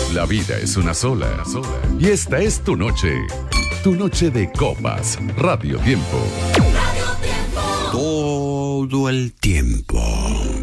La vida es una sola. Y esta es tu noche. Tu noche de copas. Radio Tiempo. Todo el tiempo.